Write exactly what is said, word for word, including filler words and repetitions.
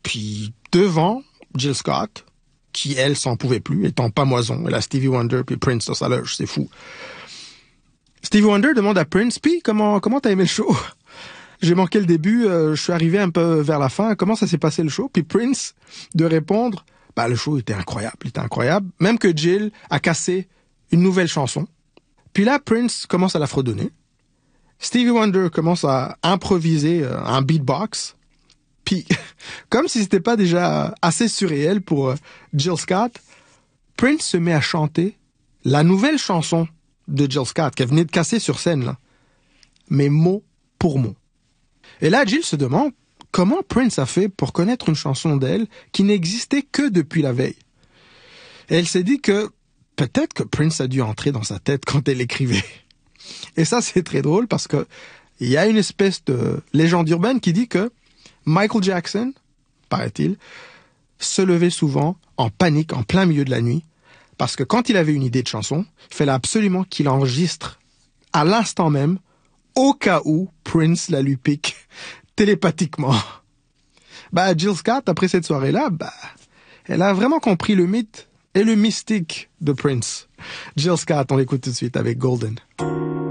puis devant Jill Scott, qui elle s'en pouvait plus, étant pamoison. Elle a Stevie Wonder puis Prince dans sa loge, c'est fou. Stevie Wonder demande à Prince, puis comment comment t'as aimé le show? J'ai manqué le début, euh, je suis arrivé un peu vers la fin. Comment ça s'est passé le show? Puis Prince de répondre, bah le show était incroyable, il était incroyable. Même que Jill a cassé une nouvelle chanson. Puis là, Prince commence à la fredonner. Stevie Wonder commence à improviser euh, un beatbox. Puis, comme si c'était pas déjà assez surréel pour euh, Jill Scott, Prince se met à chanter la nouvelle chanson de Jill Scott qu'elle venait de casser sur scène, là. Mais mot pour mot. Et là, Jill se demande comment Prince a fait pour connaître une chanson d'elle qui n'existait que depuis la veille. Et elle s'est dit que peut-être que Prince a dû entrer dans sa tête quand elle écrivait. Et ça, c'est très drôle parce que il y a une espèce de légende urbaine qui dit que Michael Jackson, paraît-il, se levait souvent en panique en plein milieu de la nuit parce que quand il avait une idée de chanson, il fallait absolument qu'il enregistre à l'instant même au cas où Prince la lui pique télépathiquement. Bah, Jill Scott, après cette soirée-là, bah, elle a vraiment compris le mythe et le mystique de Prince. Jill Scott, on l'écoute tout de suite avec Golden.